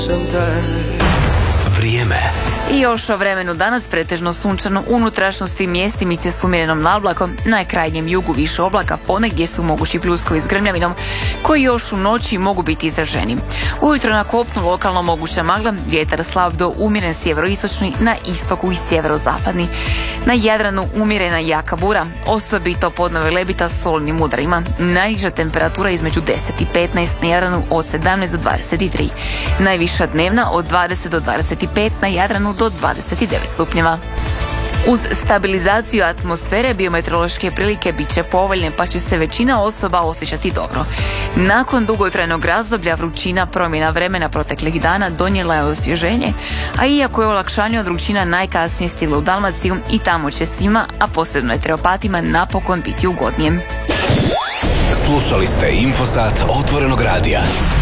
Vrijeme. I još o vremenu danas, pretežno sunčano, u unutrašnjosti mjestimice s umjerenom nablakom, na krajnjem jugu više oblaka, ponegdje su mogući pljuskovi s grmljavinom koji još u noći mogu biti izraženi. Ujutro na kopnu lokalno moguća magla, vjetar slab do umjeren sjeveroistočni, na istoku i sjeverozapadni. Na Jadranu umjerena jaka bura, osobito podnove Velebita s solnim udarima. Najniža temperatura između 10 i 15, na Jadranu od 17 do 23. Najviša dnevna od 20 do 25, na Jadranu do 29 stupnjeva. Uz stabilizaciju atmosfere biometeorološke prilike bit će povoljne, pa će se većina osoba osjećati dobro. Nakon dugotrajnog razdoblja vrućina, promjena vremena proteklih dana donijela je osvježenje, a iako je olakšanje od vrućina najkasnije stiglo u Dalmaciju, i tamo će svima, a posebno eteopatima, napokon biti ugodnije. Slušali ste Infosat Otvorenog radija.